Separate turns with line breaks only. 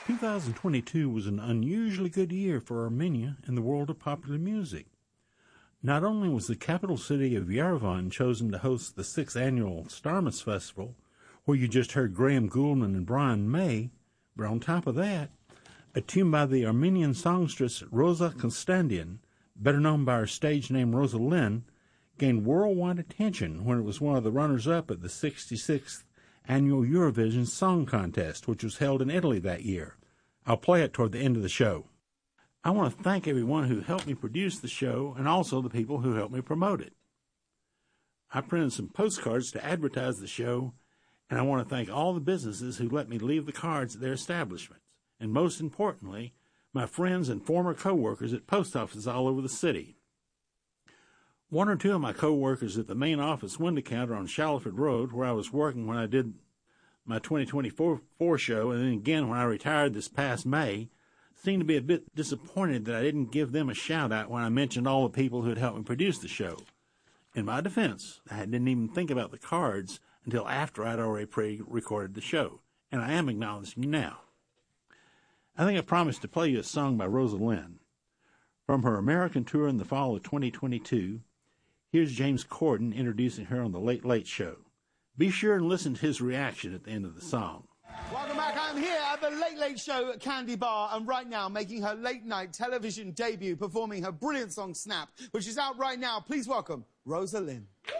2022 was an unusually good year for Armenia in the world of popular music. Not only was the capital city of Yerevan chosen to host the 6th annual Starmus Festival, where you just heard Graham Gouldman and Brian May, but on top of that, a tune by the Armenian songstress Rosa Constantian, better known by her stage name Rosalind, gained worldwide attention when it was one of the runners-up at the 66th annual Eurovision Song Contest, which was held in Italy that year. I'll play it toward the end of the show. I want to thank everyone who helped me produce the show and also the people who helped me promote it. I printed some postcards to advertise the show, and I want to thank all the businesses who let me leave the cards at their establishments, and most importantly, my friends and former co-workers at post offices all over the city. One or two of my co-workers at the main office window counter on Shallowford Road, where I was working when I did my 2024 show, and then again when I retired this past May, seemed to be a bit disappointed that I didn't give them a shout-out when I mentioned all the people who had helped me produce the show. In my defense, I didn't even think about the cards until after I'd already pre-recorded the show, and I am acknowledging you now. I think I promised to play you a song by Rosalind. From her American tour in the fall of 2022, here's James Corden introducing her on The Late Late Show. Be sure and listen to his reaction at the end of the song.
Welcome back. I'm here at The Late Late Show at Candy Bar, and right now making her late-night television debut, performing her brilliant song Snap, which is out right now. Please welcome Rosalind.